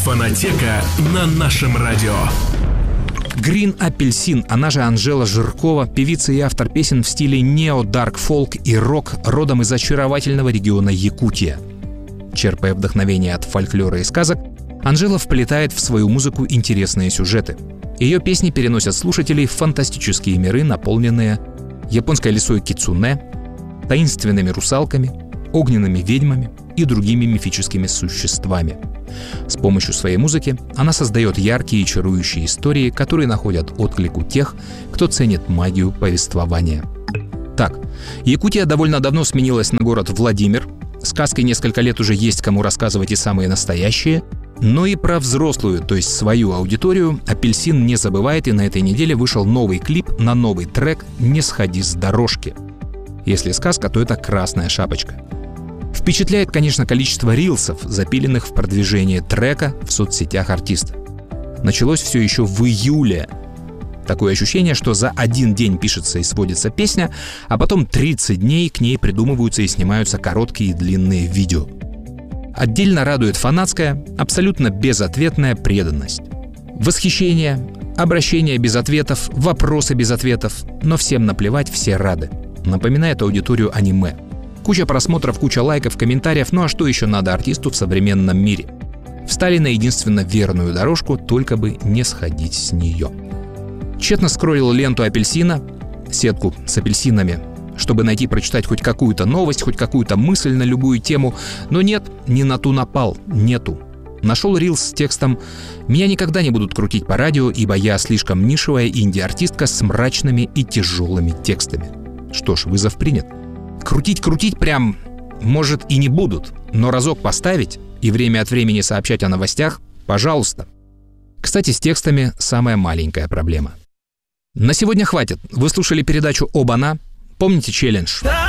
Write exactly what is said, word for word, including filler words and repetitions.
Фонотека на нашем радио. Green Apelsin, она же Анжела Жиркова, певица и автор песен в стиле нео-дарк-фолк и рок, родом из очаровательного региона Якутия. Черпая вдохновение от фольклора и сказок, Анжела вплетает в свою музыку интересные сюжеты. Ее песни переносят слушателей в фантастические миры, наполненные японской лисой кицунэ, таинственными русалками, огненными ведьмами и другими мифическими существами. С помощью своей музыки она создает яркие и чарующие истории, которые находят отклик у тех, кто ценит магию повествования. Так, Якутия довольно давно сменилась на город Владимир. Сказки несколько лет уже есть кому рассказывать и самые настоящие. Но и про взрослую, то есть свою аудиторию, Апельсин не забывает, и на этой неделе вышел новый клип на новый трек «Не сходи с дорожки». Если сказка, то это «Красная шапочка». Впечатляет, конечно, количество рилсов, запиленных в продвижение трека в соцсетях артиста. Началось все еще в июле. Такое ощущение, что за один день пишется и сводится песня, а потом тридцать дней к ней придумываются и снимаются короткие и длинные видео. Отдельно радует фанатская, абсолютно безответная преданность. Восхищение, обращения без ответов, вопросы без ответов, но всем наплевать, все рады. Напоминает аудиторию аниме. Куча просмотров, куча лайков, комментариев, ну а что еще надо артисту в современном мире? Встали на единственно верную дорожку, только бы не сходить с нее. Тщетно скроллил ленту Апельсина, сетку с апельсинами, чтобы найти, прочитать хоть какую-то новость, хоть какую-то мысль на любую тему, но нет, не на ту напал, нету. Нашел рилс с текстом «Меня никогда не будут крутить по радио, ибо я слишком нишевая инди-артистка с мрачными и тяжелыми текстами». Что ж, вызов принят. Крутить-крутить прям, может, и не будут, но разок поставить и время от времени сообщать о новостях – пожалуйста. Кстати, с текстами самая маленькая проблема. На сегодня хватит. Вы слушали передачу «Оба-на». Помните челлендж?